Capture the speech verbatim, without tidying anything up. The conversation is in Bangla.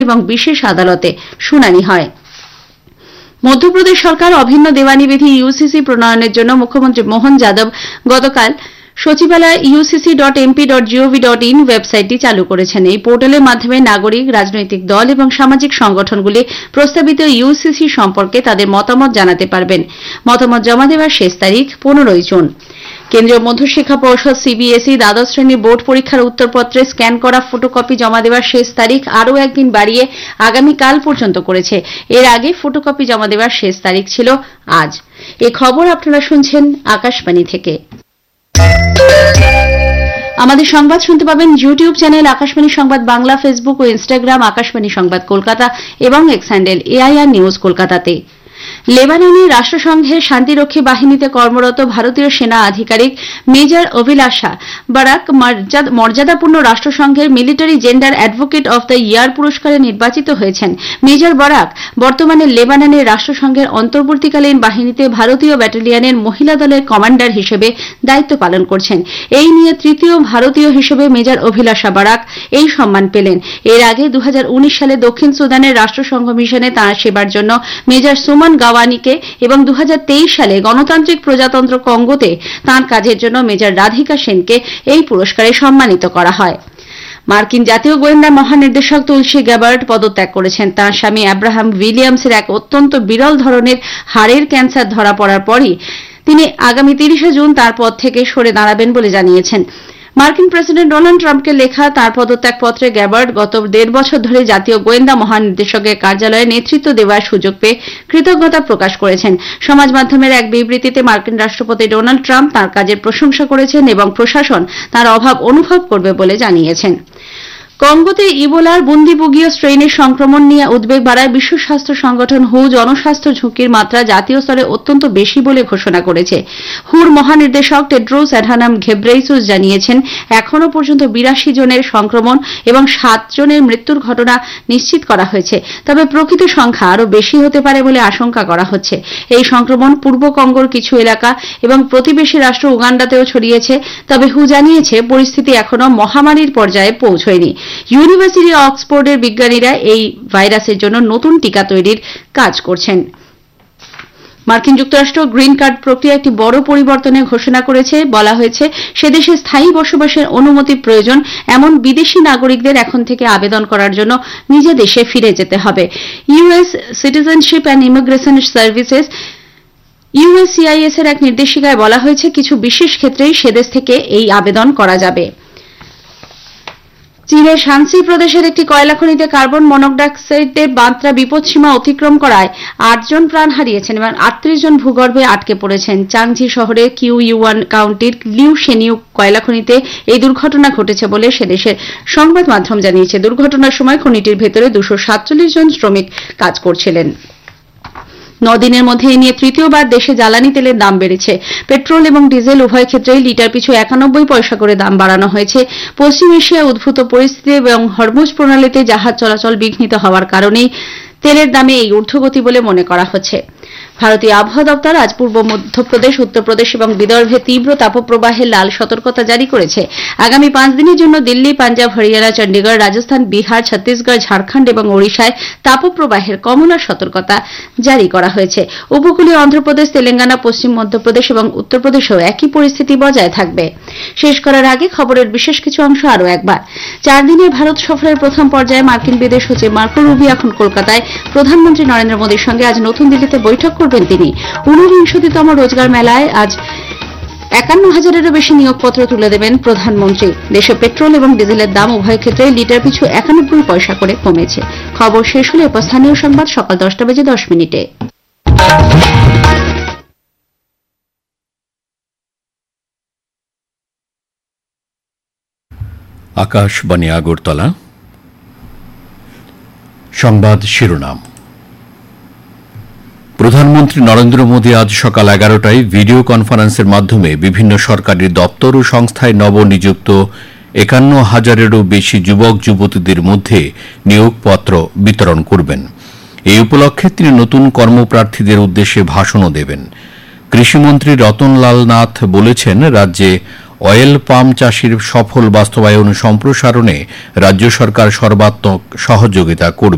এবং বিশেষ আদালতে শুনানি হয়। মধ্যপ্রদেশ সরকার অভিন্ন দেওয়ানি বিধি ইউসিসি প্রণয়নের জন্য মুখ্যমন্ত্রী মোহন যাদব গতকাল সচিবালয় UCC dot MP dot gov dot in ওয়েবসাইটটি চালু করেছেন। এই পোর্টালের মাধ্যমে নাগরিক, রাজনৈতিক দল এবং সামাজিক সংগঠনগুলি প্রস্তাবিত ইউসিসি সম্পর্কে তাদের মতামত জানাতে পারবেন। মতামত জমা দেওয়ার শেষ তারিখ পনেরোই জুন। কেন্দ্রীয় মধ্যশিক্ষা পর্ষদ সিবিএসই দ্বাদশ শ্রেণীর বোর্ড পরীক্ষার উত্তরপত্রে স্ক্যান করা ফটোকপি জমা দেওয়ার শেষ তারিখ আরও একদিন বাড়িয়ে আগামীকাল পর্যন্ত করেছে। এর আগে ফটোকপি জমা দেওয়ার শেষ তারিখ ছিল আজ। এই খবর আপনারা শুনছেন আকাশবাণী থেকে। আমাদের সংবাদ শুনতে পাবেন ইউটিউব চ্যানেল আকাশবাণী সংবাদ বাংলা, ফেসবুক ও ইনস্টাগ্রাম আকাশবাণী সংবাদ কলকাতা এবং এক্স হ্যান্ডেল এআইআর নিউজ কলকাতাতে। লেবাননে রাষ্ট্রসংঘের শান্তিরক্ষী বাহিনীতে কর্মরত ভারতীয় সেনা আধিকারিক মেজর অভিলাষা বারাক মর্যাদাপূর্ণ রাষ্ট্রসংঘের military gender advocate of the year পুরস্কারে নির্বাচিত হয়েছেন। মেজর বারাক বর্তমানে লেবাননের রাষ্ট্রসংঘের অন্তর্বর্তীকালীন বাহিনীতে ভারতীয় ব্যাটালিয়নের মহিলা দলের কমান্ডার হিসেবে দায়িত্ব পালন করছেন। এই নিয়ে তৃতীয় ভারতীয় হিসেবে মেজর অভিলাষা বারাক এই সম্মান পেলেন। এর আগে দু হাজার উনিশ সালে দক্ষিণ সুদানের রাষ্ট্রসংঘ মিশনে তাঁর সেবার জন্য মেজর সুমন গাওয়ানিকে এবং দু হাজার তেইশ সালে গণতান্ত্রিক প্রজাতন্ত্র কঙ্গোতে তাঁর কাজের জন্য মেজর রাধিকা সেনকে এই পুরস্কারে সম্মানিত করা হয়। মার্কিন জাতীয় গোয়েন্দা মহানির্দেশক তুলসী গ্যাবার্ড পদত্যাগ করেছেন। তাঁর স্বামী অ্যাব্রাহাম উইলিয়ামসের এক অত্যন্ত বিরল ধরনের হাড়ের ক্যান্সার ধরা পড়ার পরই তিনি আগামী তিরিশে জুন তাঁর পদ থেকে সরে দাঁড়াবেন বলে জানিয়েছেন। মার্কিন প্রেসিডেন্ট ডোনাল্ড ট্রাম্পকে লেখা তাঁর পদত্যাগপত্রে গ্যাবার্ড গত দেড় বছর ধরে জাতীয় গোয়েন্দা মহানির্দেশকের কার্যালয়ে নেতৃত্ব দেওয়ার সুযোগ পেয়ে কৃতজ্ঞতা প্রকাশ করেছেন। সমাজ মাধ্যমের এক বিবৃতিতে মার্কিন রাষ্ট্রপতি ডোনাল্ড ট্রাম্প তাঁর কাজের প্রশংসা করেছেন এবং প্রশাসন তাঁর অভাব অনুভব করবে বলে জানিয়েছেন। কঙ্গোতে ইবোলার বুন্দিবুগীয় স্ট্রেনের সংক্রমণ নিয়ে উদ্বেগ বাড়ায় বিশ্ব স্বাস্থ্য সংগঠন হু জনস্বাস্থ্য ঝুঁকির মাত্রা জাতীয় স্তরে অত্যন্ত বেশি বলে ঘোষণা করেছে। হুর মহানির্দেশক টেড্রোস অ্যাডহানম ঘেব্রেইসুস জানিয়েছেন, এখনও পর্যন্ত বিরাশি জনের সংক্রমণ এবং সাত জনের মৃত্যুর ঘটনা নিশ্চিত করা হয়েছে। তবে প্রকৃত সংখ্যা আরও বেশি হতে পারে বলে আশঙ্কা করা হচ্ছে। এই সংক্রমণ পূর্ব কঙ্গোর কিছু এলাকা এবং প্রতিবেশী রাষ্ট্র উগান্ডাতেও ছড়িয়েছে। তবে হু জানিয়েছে পরিস্থিতি এখনও মহামারীর পর্যায়ে পৌঁছয়নি। ইউনিভার্সিটি অক্সফোর্ডের বিজ্ঞানীরা এই ভাইরাসের জন্য নতুন টিকা তৈরির কাজ করছেন। মার্কিন যুক্তরাষ্ট্র গ্রিন কার্ড প্রক্রিয়া একটি বড় পরিবর্তনের ঘোষণা করেছে। বলা হয়েছে সেদেশে স্থায়ী বসবাসের অনুমতি প্রয়োজন এমন বিদেশি নাগরিকদের এখন থেকে আবেদন করার জন্য নিজ দেশে ফিরে যেতে হবে। US citizenship and immigration services USCIS এর এক নির্দেশিকায় বলা হয়েছে কিছু বিশেষ ক্ষেত্রেই সেদেশ থেকে এই আবেদন করা যাবে। চীনের শানসি প্রদেশের একটি কয়লা খনিতে কার্বন মনোক্সাইডের মাত্রা বিপদসীমা অতিক্রম করায় আটজন প্রাণ হারিয়েছেন এবং আটত্রিশ জন ভূগর্ভে আটকে পড়েছেন। চাংঝি শহরের কিউ ইউয়ান কাউন্টির লিউ শেনিউ কয়লা খনিতে এই দুর্ঘটনা ঘটেছে বলে সেদেশের সংবাদ মাধ্যম জানিয়েছে। দুর্ঘটনার সময় খনিটির ভেতরে দুশো সাতচল্লিশ জন শ্রমিক কাজ করছিলেন। নদিনের মধ্যে এ নিয়ে তৃতীয়বার দেশে জ্বালানি তেলের দাম বেড়েছে। পেট্রোল এবং ডিজেল উভয় ক্ষেত্রেই লিটার পিছু একানব্বই পয়সা করে দাম বাড়ানো হয়েছে। পশ্চিম এশিয়ায় উদ্ভূত পরিস্থিতি এবং হরমুজ প্রণালীতে জাহাজ চলাচল বিঘ্নিত হওয়ার কারণেই তেলের দামে এই ঊর্ধ্বগতি বলে মনে করা হচ্ছে। ভারতীয় আবহাওয়া দপ্তর আজ পূর্ব মধ্যপ্রদেশ, উত্তরপ্রদেশ এবং বিদর্ভে তীব্র তাপপ্রবাহের লাল সতর্কতা জারি করেছে। আগামী পাঁচ দিনের জন্য দিল্লি, পাঞ্জাব, হরিয়ানা, চণ্ডীগড়, রাজস্থান, বিহার, ছত্তিশগড়, ঝাড়খণ্ড এবং ওড়িশায় তাপপ্রবাহের কমলা সতর্কতা জারি করা হয়েছে। উপকূলীয় অন্ধ্রপ্রদেশ, তেলেঙ্গানা, পশ্চিম মধ্যপ্রদেশ এবং উত্তরপ্রদেশেও একই পরিস্থিতি বজায় থাকবে। শেষ করার আগে খবরের বিশেষ কিছু অংশ আরও একবার। চার দিনের ভারত সফরের প্রথম পর্যায়ে মার্কিন বিদেশ সচিব মার্কো রুবিও এখন কলকাতায়। প্রধানমন্ত্রী নরেন্দ্র মোদীর সঙ্গে আজ নতুন দিল্লিতে বৈঠক করবেন তিনি। ঊনবিংশতিতম রোজগার মেলায় আজ একান্ন হাজারেরও বেশি নিয়োগপত্র তুলে দেবেন প্রধানমন্ত্রী। দেশে পেট্রোল এবং ডিজেলের দাম উভয় ক্ষেত্রে লিটার পিছু একানব্বই পয়সা করে কমেছে। খবর শেষ হলে এরপর স্থানীয় সংবাদ সকাল দশটা বেজে দশ মিনিটে। আকাশবাণী আগরতলা। সংবাদ শিরোনাম। প্রধানমন্ত্রী নরেন্দ্র মোদী আজ সকাল এগারোটায় ভিডিও কনফারেন্সের মাধ্যমে বিভিন্ন সরকারি দপ্তর ও সংস্থায় নবনিযুক্ত একান্ন হাজারেরও বেশি যুবক যুবতীদের মধ্যে নিয়োগপত্র বিতরণ করবেন। এই উপলক্ষে তিনি নতুন কর্মপ্রার্থীদের উদ্দেশ্যে ভাষণও দেবেন। কৃষিমন্ত্রী রতনলাল নাথ বলেছেন, রাজ্যে অয়েল পাম চাষের সফল বাস্তবায়ন সম্প্রসারণে রাজ্য সরকার সর্বাত্মক সহযোগিতা করবে।